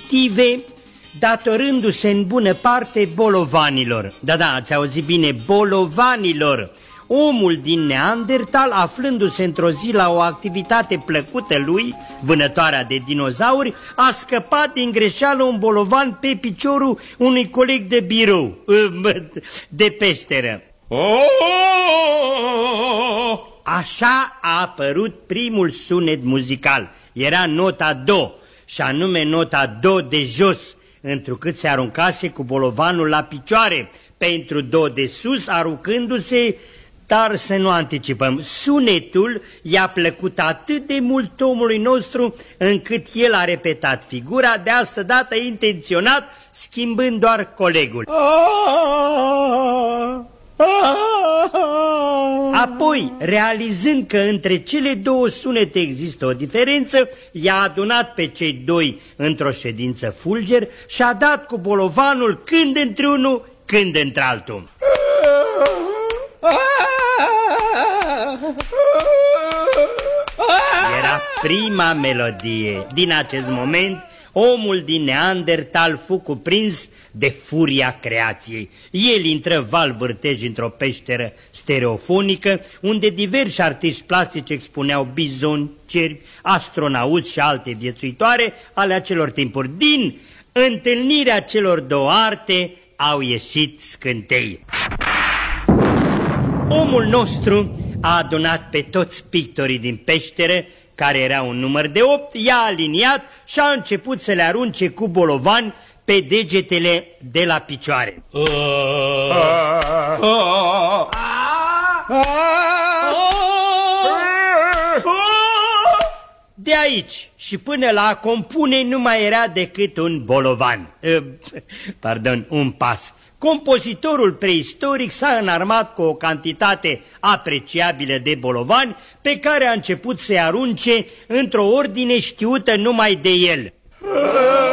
primitive, datorându-se în bună parte bolovanilor. Da, ați auzit bine, bolovanilor. Omul din Neandertal, aflându-se într-o zi la o activitate plăcută lui, vânătoarea de dinozauri, a scăpat din greșeală un bolovan pe piciorul unui coleg de birou, de peșteră. Așa a apărut primul sunet muzical. Era nota do, și anume nota do de jos, întrucât se aruncase cu bolovanul la picioare, pentru do de sus, aruncându-se. Dar să nu anticipăm, sunetul i-a plăcut atât de mult omului nostru, încât el a repetat figura de asta dată intenționat, schimbând doar colegul. Apoi, realizând că între cele două sunete există o diferență, i-a adunat pe cei doi într-o ședință fulger și a dat cu bolovanul când într-unul, când într-altul. Era prima melodie. Din acest moment, omul din Neandertal fu cuprins de furia creației. El intră val vârtej într-o peșteră stereofonică, unde diversi artiști plastici expuneau bizoni, cerbi, astronauți și alte viețuitoare ale acelor timpuri. Din întâlnirea celor două arte au ieșit scântei. Omul nostru a adunat pe toți pictorii din peșteră, care era un număr de 8, i-a aliniat și a început să le arunce cu bolovan pe degetele de la picioare. De aici și până la a compune nu mai era decât un bolovan, un pas. Compozitorul preistoric s-a înarmat cu o cantitate apreciabilă de bolovani pe care a început să-i arunce într-o ordine știută numai de el.